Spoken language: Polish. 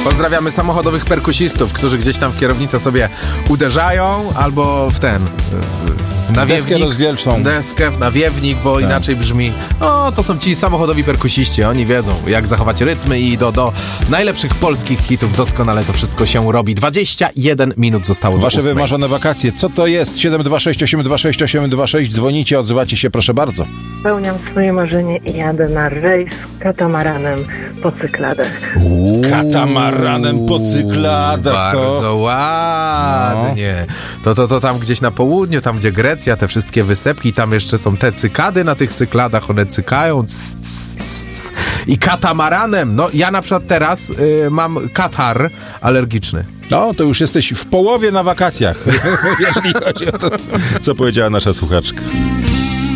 Pozdrawiamy samochodowych perkusistów, którzy gdzieś tam w kierownicę sobie uderzają albo w ten... nawiewnik, deskę rozdzielczą. Deskę, nawiewnik, bo Tak. inaczej brzmi. O, to są ci samochodowi perkusiści. Oni wiedzą, jak zachować rytmy i do najlepszych polskich hitów doskonale to wszystko się robi. 21 minut zostało do Wasze 8. wymarzone wakacje. Co to jest? 726 826 826. Dzwonicie, odzywacie się, proszę bardzo. Spełniam swoje marzenie i jadę na rejs katamaranem po Cykladach. Katamaranem po Cykladach. Bardzo ładnie. To tam gdzieś na południu, tam gdzie Grecja, te wszystkie wysepki, tam jeszcze są te cykady na tych cykladach, one cykają i katamaranem. No ja na przykład teraz mam katar alergiczny. No, to już jesteś w połowie na wakacjach, jeśli chodzi o to, co powiedziała nasza słuchaczka.